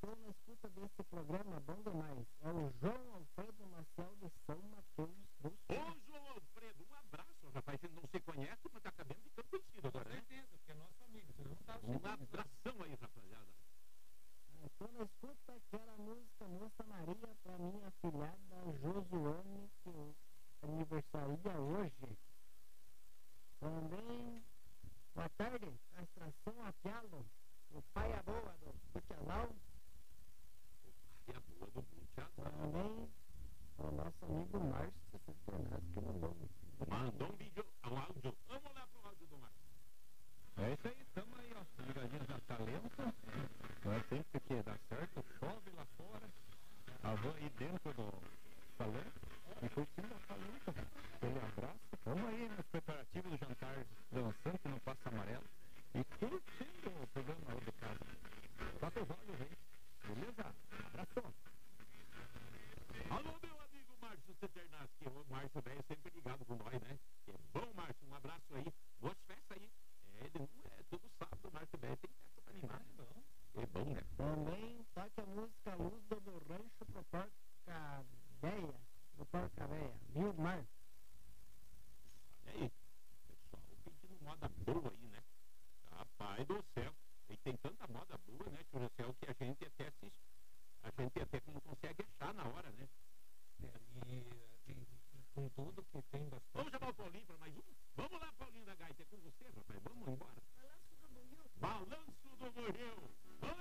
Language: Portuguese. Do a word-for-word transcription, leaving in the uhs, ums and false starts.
estou na escuta desse programa, bom demais. É o João Alfredo Maciel de São Mateus do Sul. Ô, João Alfredo, um abraço, rapaz. A gente não se conhece, mas tá cabendo de tão conhecido agora, né? Com certeza, porque é nosso amigo, senão não tá Um abração aí, rapaziada. Estou na escuta, quero a música Moça Maria para minha afilhada Josuane, que aniversaria hoje. Também, boa tarde, castração a pialo, o pai a boa do Butialau. E a boa do Butialau. Também, o nosso amigo Márcio Cisternas, que mandou mandou um vídeo, um áudio. Vamos lá pro áudio do Márcio. É isso aí, estamos aí, ó, ligadinhos na Talento. Não é sempre que dá certo, chove lá fora, a van aí dentro do salão, e curtindo a Talento. Aquele abraço, estamos aí nos preparativos do jantar dançante no Passo Amarelo e curtindo o programa do casa. Bota os olhos aí, beleza? Abração. Alô, meu amigo Márcio Ceternaschi, o Márcio velho sempre ligado com nós, né? É bom, Márcio, um abraço aí. Boas festas aí. É, ele não é todo sábado, o Márcio velho tem festa pra animar. É bom. É bom, né? Também toque a música Luz do, do Rancho pro Porca Véia, do Porca Véia, Vilmar. Olha aí, pessoal pedindo moda boa aí, né? Rapaz do céu. E tem tanta moda boa, né, tio José, que a gente até se, a gente até não consegue achar na hora, né? É, e, e, e com tudo que tem bastante. Vamos